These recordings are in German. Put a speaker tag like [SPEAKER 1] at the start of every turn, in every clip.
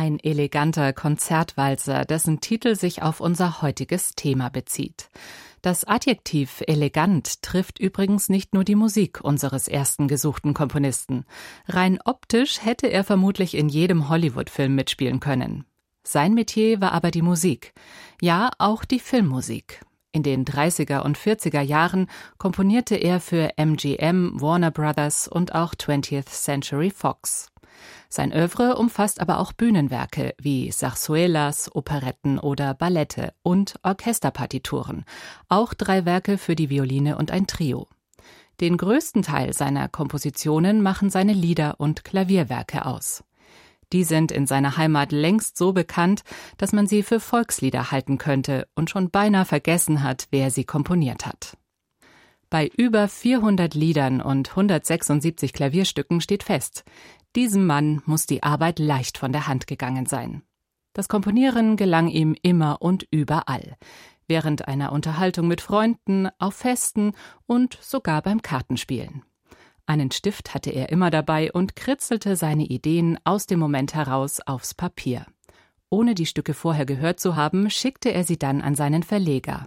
[SPEAKER 1] Ein eleganter Konzertwalzer, dessen Titel sich auf unser heutiges Thema bezieht. Das Adjektiv elegant trifft übrigens nicht nur die Musik unseres ersten gesuchten Komponisten. Rein optisch hätte er vermutlich in jedem Hollywood-Film mitspielen können. Sein Metier war aber die Musik. Ja, auch die Filmmusik. In den 30er und 40er Jahren komponierte er für MGM, Warner Brothers und auch 20th Century Fox. Sein Œuvre umfasst aber auch Bühnenwerke wie Zarzuelas, Operetten oder Ballette und Orchesterpartituren, auch 3 Werke für die Violine und ein Trio. Den größten Teil seiner Kompositionen machen seine Lieder und Klavierwerke aus. Die sind in seiner Heimat längst so bekannt, dass man sie für Volkslieder halten könnte und schon beinahe vergessen hat, wer sie komponiert hat. Bei über 400 Liedern und 176 Klavierstücken steht fest: Diesem Mann muss die Arbeit leicht von der Hand gegangen sein. Das Komponieren gelang ihm immer und überall. Während einer Unterhaltung mit Freunden, auf Festen und sogar beim Kartenspielen. Einen Stift hatte er immer dabei und kritzelte seine Ideen aus dem Moment heraus aufs Papier. Ohne die Stücke vorher gehört zu haben, schickte er sie dann an seinen Verleger.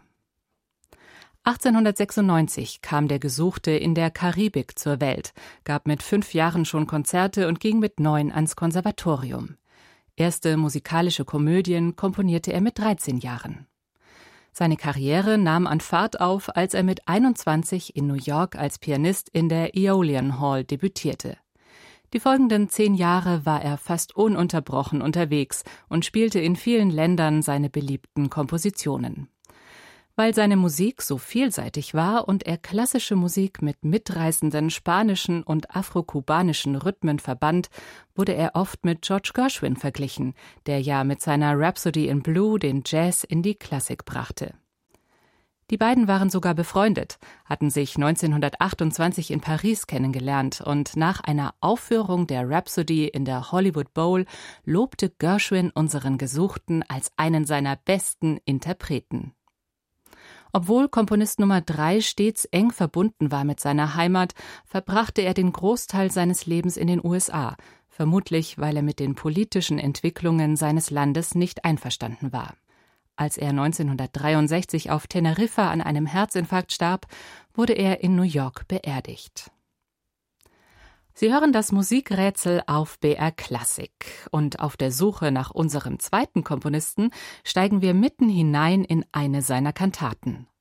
[SPEAKER 1] 1896 kam der Gesuchte in der Karibik zur Welt, gab mit 5 Jahren schon Konzerte und ging mit 9 ans Konservatorium. Erste musikalische Komödien komponierte er mit 13 Jahren. Seine Karriere nahm an Fahrt auf, als er mit 21 in New York als Pianist in der Aeolian Hall debütierte. Die folgenden 10 Jahre war er fast ununterbrochen unterwegs und spielte in vielen Ländern seine beliebten Kompositionen. Weil seine Musik so vielseitig war und er klassische Musik mit mitreißenden spanischen und afrokubanischen Rhythmen verband, wurde er oft mit George Gershwin verglichen, der ja mit seiner Rhapsody in Blue den Jazz in die Klassik brachte. Die beiden waren sogar befreundet, hatten sich 1928 in Paris kennengelernt und nach einer Aufführung der Rhapsody in der Hollywood Bowl lobte Gershwin unseren Gesuchten als einen seiner besten Interpreten. Obwohl Komponist Nummer 3 stets eng verbunden war mit seiner Heimat, verbrachte er den Großteil seines Lebens in den USA, vermutlich weil er mit den politischen Entwicklungen seines Landes nicht einverstanden war. Als er 1963 auf Teneriffa an einem Herzinfarkt starb, wurde er in New York beerdigt. Sie hören das Musikrätsel auf BR Klassik und auf der Suche nach unserem zweiten Komponisten steigen wir mitten hinein in eine seiner Kantaten.